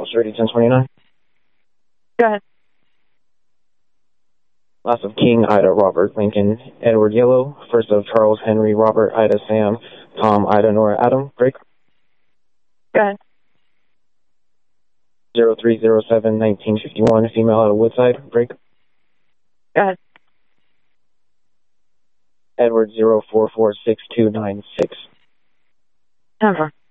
Officer 1029. Go ahead. Last of King, Ida, Robert, Lincoln, Edward, Yellow. First of Charles, Henry, Robert, Ida, Sam, Tom, Ida, Nora, Adam. Break. Go ahead. 0307-1951, female out of Woodside. Break. Go ahead. Edward 0446-296. 10-4.